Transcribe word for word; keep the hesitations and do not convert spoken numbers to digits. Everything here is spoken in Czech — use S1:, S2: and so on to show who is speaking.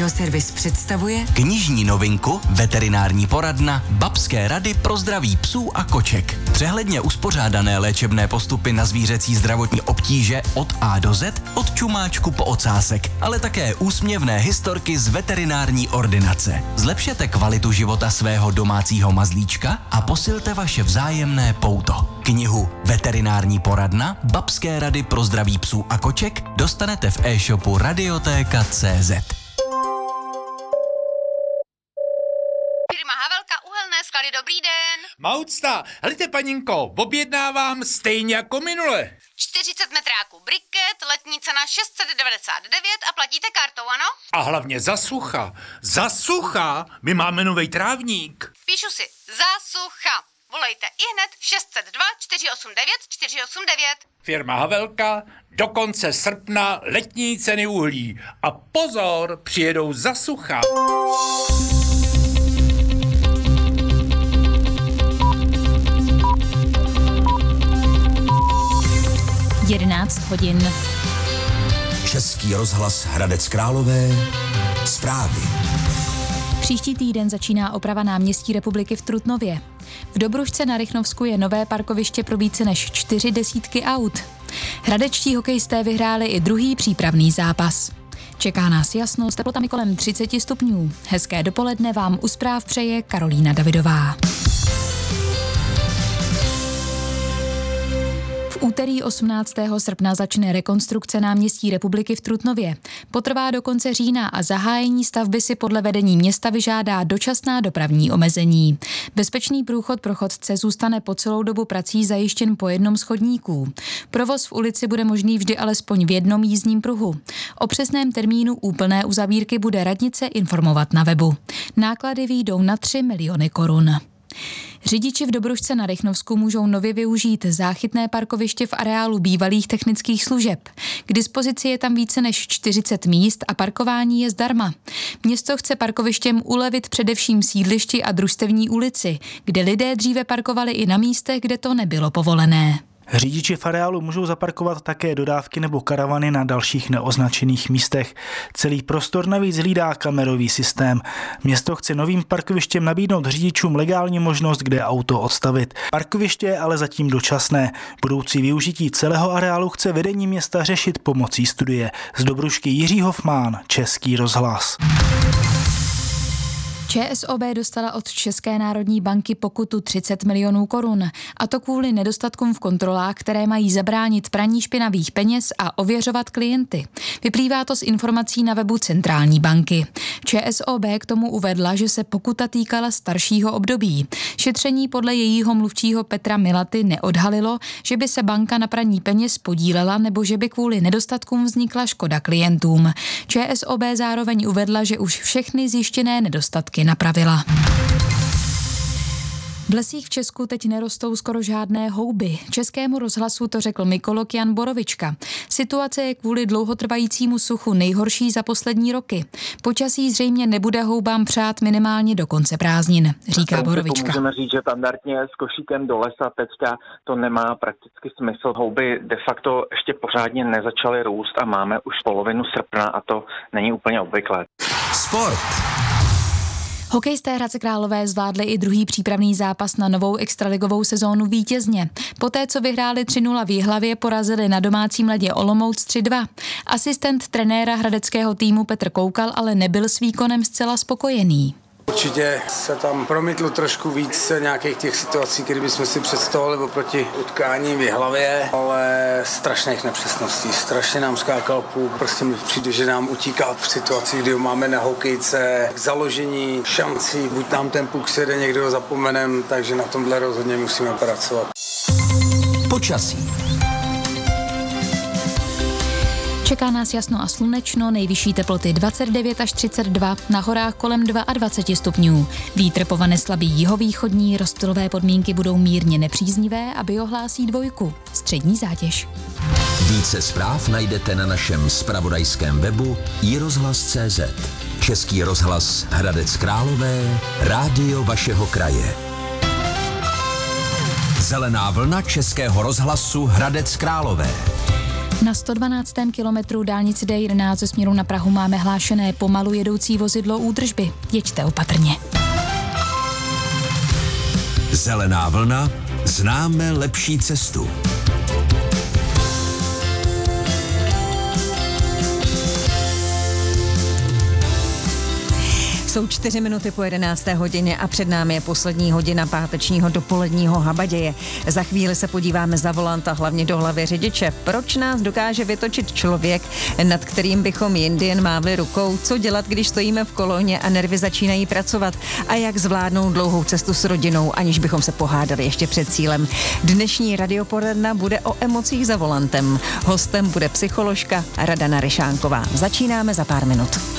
S1: Radioservis představuje
S2: knižní novinku Veterinární poradna Babské rady pro zdraví psů a koček. Přehledně uspořádané léčebné postupy na zvířecí zdravotní obtíže od A do Z, od čumáčku po ocásek, ale také úsměvné historky z veterinární ordinace. Zlepšete kvalitu života svého domácího mazlíčka a posilte vaše vzájemné pouto. Knihu Veterinární poradna Babské rady pro zdraví psů a koček dostanete v e-shopu radiotéka tečka cé zet.
S3: Firma Havelka Uhelné sklady, dobrý den.
S4: Maucta, helejte paninko, objednávám stejně jako minule.
S3: čtyřicet metráků briket, letní cena šest set devadesát devět a platíte kartou, ano?
S4: A hlavně za sucha. Za sucha, my máme novej trávník.
S3: Píšu si, za sucha. Volejte ihned šest set dva čtyři osm devět čtyři osm devět.
S4: Firma Havelka, do konce srpna letní ceny uhlí. A pozor, přijedou za sucha.
S5: jedenáct hodin.
S6: Český rozhlas Hradec Králové. Zprávy.
S5: Příští týden začíná oprava náměstí Republiky v Trutnově. V Dobrušce na Rychnovsku je nové parkoviště pro více než čtyři desítky aut. Hradečtí hokejisté vyhráli i druhý přípravný zápas. Čeká nás jasno s teplotami kolem třicet stupňů. Hezké dopoledne vám u zpráv přeje Karolína Davidová. V úterý osmnáctého srpna začne rekonstrukce náměstí Republiky v Trutnově. Potrvá do konce října a zahájení stavby si podle vedení města vyžádá dočasná dopravní omezení. Bezpečný průchod pro chodce zůstane po celou dobu prací zajištěn po jednom z chodníků. Provoz v ulici bude možný vždy alespoň v jednom jízdním pruhu. O přesném termínu úplné uzavírky bude radnice informovat na webu. Náklady výjdou na tři miliony korun. Řidiči v Dobrušce na Rychnovsku můžou nově využít záchytné parkoviště v areálu bývalých technických služeb. K dispozici je tam více než čtyřicet míst a parkování je zdarma. Město chce parkovištěm ulevit především sídlišti a družstevní ulici, kde lidé dříve parkovali i na místech, kde to nebylo povolené.
S7: Řidiči v areálu můžou zaparkovat také dodávky nebo karavany na dalších neoznačených místech. Celý prostor navíc hlídá kamerový systém. Město chce novým parkovištěm nabídnout řidičům legální možnost, kde auto odstavit. Parkoviště je ale zatím dočasné. Budoucí využití celého areálu chce vedení města řešit pomocí studie. Z Dobrušky Jiří Hofmán, Český rozhlas.
S5: ČSOB dostala od České národní banky pokutu třicet milionů korun, a to kvůli nedostatkům v kontrolách, které mají zabránit praní špinavých peněz a ověřovat klienty. Vyplývá to z informací na webu Centrální banky. ČSOB k tomu uvedla, že se pokuta týkala staršího období. Šetření podle jejího mluvčího Petra Milaty neodhalilo, že by se banka na praní peněz podílela nebo že by kvůli nedostatkům vznikla škoda klientům. ČSOB zároveň uvedla, že už všechny zjištěné nedostatky napravila. V lesích v Česku teď nerostou skoro žádné houby. Českému rozhlasu to řekl mykolog Jan Borovička. Situace je kvůli dlouhotrvajícímu suchu nejhorší za poslední roky. Počasí zřejmě nebude houbám přát minimálně do konce prázdnin, říká Borovička.
S8: Můžeme říct, že standardně s košíkem do lesa teďka to nemá prakticky smysl. Houby de facto ještě pořádně nezačaly růst a máme už polovinu srpna a to není úplně obvyklé.
S6: Sport.
S5: Hokejisté Hradce Králové zvládli i druhý přípravný zápas na novou extraligovou sezónu vítězně. Poté, co vyhráli tři nula v Jihlavě, porazili na domácím ledě Olomouc tři dva. Asistent trenéra hradeckého týmu Petr Koukal ale nebyl s výkonem zcela spokojený.
S9: Určitě se tam promítlo trošku víc nějakých těch situací, které bychom si představovali oproti utkání v Jihlavě, ale strašných nepřesností. Strašně nám skákal půl, prostě mi přijde, že nám utíká v situaci, kdy ho máme na hokejce, k založení šancí, buď nám ten puk sjede, někdo ho zapomenem, takže na tomhle rozhodně musíme pracovat.
S6: Počasí.
S5: Čeká nás jasno a slunečno, nejvyšší teploty dvacet devět až třicet dva, na horách kolem dvacet dva stupňů. Vítr povane slabý jihovýchodní, rozptylové podmínky budou mírně nepříznivé a biohlásí dvojku. Střední zátěž.
S6: Více zpráv najdete na našem zpravodajském webu i rozhlas tečka cé zet. Český rozhlas Hradec Králové, rádio vašeho kraje. Zelená vlna Českého rozhlasu Hradec Králové.
S5: Na sto dvanáctém kilometru dálnice D jedenáct ze směru na Prahu máme hlášené pomalu jedoucí vozidlo údržby. Jeďte opatrně.
S6: Zelená vlna, známe lepší cestu.
S1: Jsou čtyři minuty po jedenácté hodině a před námi je poslední hodina pátečního dopoledního habaděje. Za chvíli se podíváme za volant a hlavně do hlavy řidiče. Proč nás dokáže vytočit člověk, nad kterým bychom jindy jen mávli rukou? Co dělat, když stojíme v koloně a nervy začínají pracovat? A jak zvládnout dlouhou cestu s rodinou, aniž bychom se pohádali ještě před cílem? Dnešní radioporadna bude o emocích za volantem. Hostem bude psycholožka Radana Ryšánková. Začínáme za pár minut.